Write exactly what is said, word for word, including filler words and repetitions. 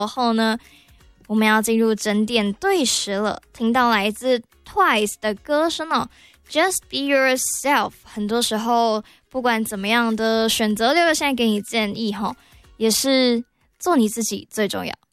然后呢，我们要进入整点对时了，听到来自 Twice 的歌声哦 Just be yourself。 很多时候不管怎么样的选择，六六现在给你建议齁，也是做你自己最重要。